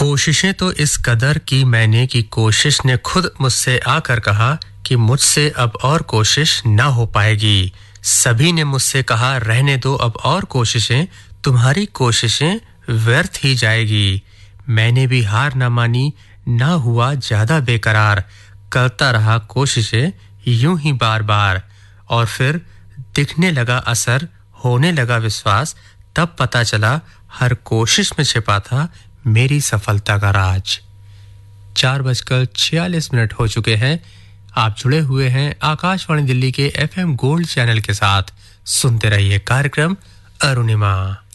कोशिशें तो इस कदर की मैंने कि कोशिश ने खुद मुझसे आकर कहा कि मुझसे अब और कोशिश ना हो पाएगी। सभी ने मुझसे कहा रहने दो अब और कोशिशें, तुम्हारी कोशिशें व्यर्थ ही जाएगी। मैंने भी हार ना मानी, ना हुआ ज्यादा बेकरार, करता रहा कोशिशें यूं ही बार-बार। और फिर दिखने लगा असर, होने लगा विश्वास, तब पता चला हर कोशिश में छिपा था मेरी सफलता का राज। 4:46 हो चुके हैं। आप जुड़े हुए हैं आकाशवाणी दिल्ली के FM गोल्ड चैनल के साथ। सुनते रहिए कार्यक्रम अरुणिमा।